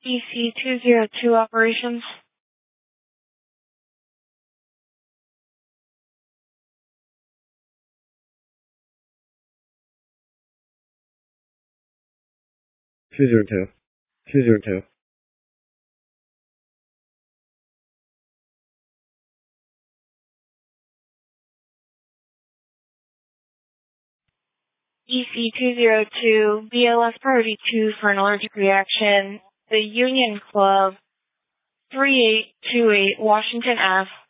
EC202 operations. Two zero two. 202. EC202, BLS priority 2 for an allergic reaction. The Union Club, 3828 Washington Ave.